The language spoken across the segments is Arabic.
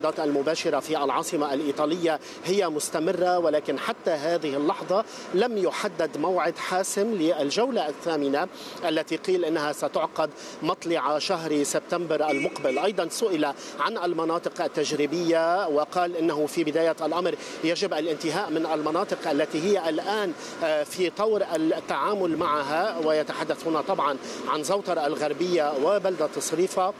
المباشرة في العاصمة الإيطالية هي مستمرة، ولكن حتى هذه اللحظة لم يحدد موعد حاسم للجولة الثامنة التي قيل أنها ستعقد مطلع شهر سبتمبر المقبل. أيضا سئل عن المناطق التجريبية وقال أنه في بداية الأمر يجب الانتهاء من المناطق التي هي الآن في طور التعامل معها، ويتحدث هنا طبعا عن زوطر الغربية وبلدة صريفة،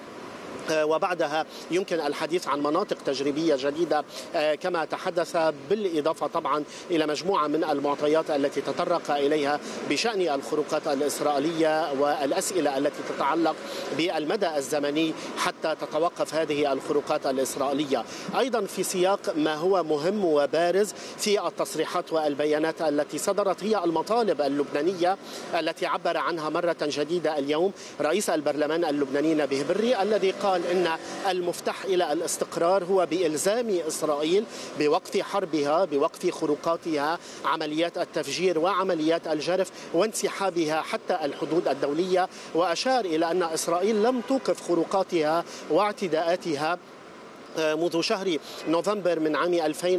وبعدها يمكن الحديث عن مناطق تجريبية جديدة كما تحدث، بالإضافة طبعا إلى مجموعة من المعطيات التي تطرق إليها بشأن الخروقات الإسرائيلية والأسئلة التي تتعلق بالمدى الزمني حتى تتوقف هذه الخروقات الإسرائيلية. أيضا في سياق ما هو مهم وبارز في التصريحات والبيانات التي صدرت هي المطالب اللبنانية التي عبر عنها مرة جديدة اليوم رئيس البرلمان اللبناني نبيه بري، الذي قال إن المفتاح إلى الاستقرار هو بإلزام إسرائيل بوقف حربها، بوقف خروقاتها، عمليات التفجير وعمليات الجرف، وانسحابها حتى الحدود الدولية. وأشار إلى أن إسرائيل لم توقف خروقاتها واعتداءاتها منذ شهر نوفمبر من عام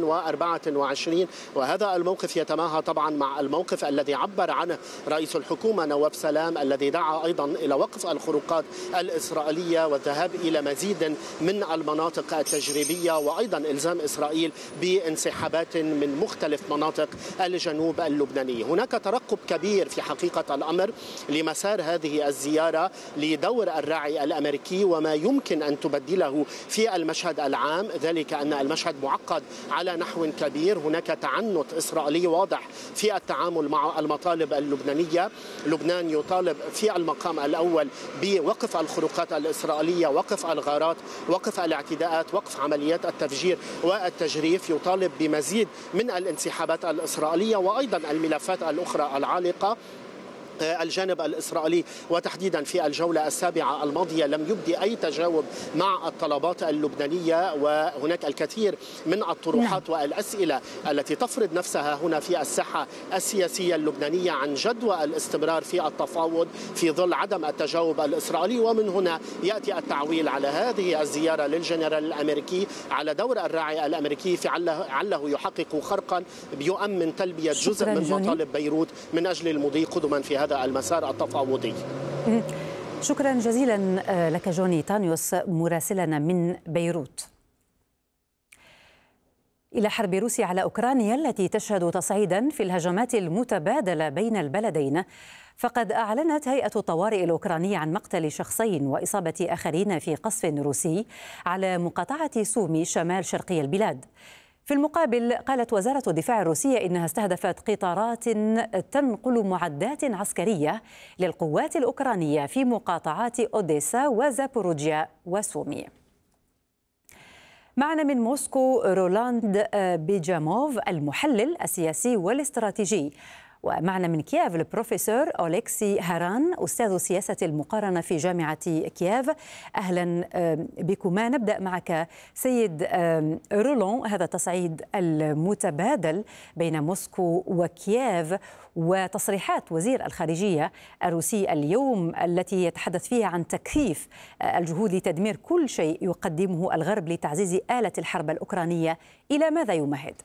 2024، وهذا الموقف يتماهى طبعا مع الموقف الذي عبر عنه رئيس الحكومة نواف سلام، الذي دعا أيضا إلى وقف الخروقات الإسرائيلية والذهاب إلى مزيد من المناطق التجريبية، وأيضا إلزام إسرائيل بانسحابات من مختلف مناطق الجنوب اللبناني. هناك ترقب كبير في حقيقة الأمر لمسار هذه الزيارة، لدور الراعي الأمريكي وما يمكن أن تبدله في المشهد العام، ذلك أن المشهد معقد على نحو كبير. هناك تعنت إسرائيلي واضح في التعامل مع المطالب اللبنانية. لبنان يطالب في المقام الأول بوقف الخروقات الإسرائيلية، وقف الغارات، وقف الاعتداءات، وقف عمليات التفجير والتجريف، يطالب بمزيد من الانسحابات الإسرائيلية وأيضا الملفات الأخرى العالقة. الجانب الإسرائيلي وتحديدا في الجولة السابعة الماضية لم يبدي أي تجاوب مع الطلبات اللبنانية، وهناك الكثير من الطروحات والأسئلة التي تفرض نفسها هنا في الساحة السياسية اللبنانية عن جدوى الاستمرار في التفاوض في ظل عدم التجاوب الإسرائيلي. ومن هنا يأتي التعويل على هذه الزيارة للجنرال الأمريكي، على دور الراعي الأمريكي في عله يحقق خرقا يؤمن تلبية جزء من مطالب بيروت من أجل المضي قدما في هذا المسار التفاوضي. شكرا جزيلا لك جوني تانيوس مراسلنا من بيروت. إلى حرب روسيا على أوكرانيا التي تشهد تصعيدا في الهجمات المتبادلة بين البلدين، فقد أعلنت هيئة الطوارئ الأوكرانية عن مقتل شخصين وإصابة آخرين في قصف روسي على مقاطعة سومي شمال شرقي البلاد. في المقابل قالت وزارة الدفاع الروسية إنها استهدفت قطارات تنقل معدات عسكرية للقوات الأوكرانية في مقاطعات أوديسا وزابوروجيا وسومي. معنا من موسكو رولاند بيجاموف المحلل السياسي والاستراتيجي، ومعنا من كييف البروفيسور أوليكسي هاران أستاذ السياسة المقارنة في جامعة كييف. أهلا بكما. نبدأ معك سيد رولون، هذا التصعيد المتبادل بين موسكو وكييف وتصريحات وزير الخارجية الروسي اليوم التي يتحدث فيها عن تكثيف الجهود لتدمير كل شيء يقدمه الغرب لتعزيز آلة الحرب الأوكرانية، إلى ماذا يمهد؟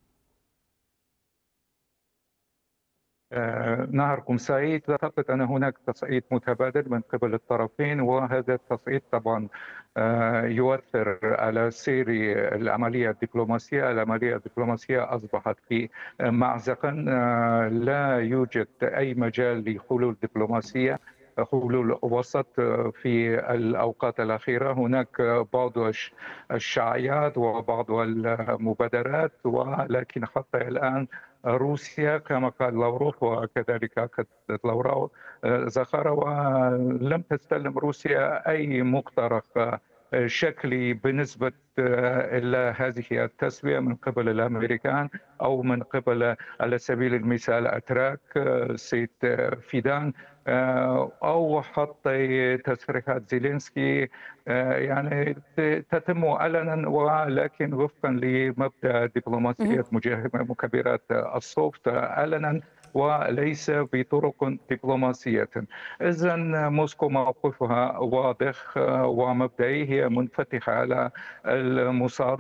نهاركم سعيد. أعتقد أن هناك تصعيد متبادل من قبل الطرفين، وهذا التصعيد طبعا يؤثر على سير العملية الدبلوماسية. العملية الدبلوماسية أصبحت في مأزق، لا يوجد أي مجال لحلول دبلوماسية، حلول وسط في الأوقات الأخيرة. هناك بعض الشعايات وبعض المبادرات، ولكن حتى الآن روسيا كما قال لافروف وكذلك أكدت زخارة، ولم تستلم روسيا أي مقترح شكلي بالنسبة إلى هذه التسوية من قبل الأمريكان أو من قبل على سبيل المثال أتراك سيد فيدان أو حتى تصريحات زيلينسكي يعني تتم علنا، ولكن وفقا لمبدأ دبلوماسية مكبرات الصوت علنا وليس بطرق دبلوماسية. إذن موسكو موقفها واضح ومبدئي، هي منفتحة على المصادرة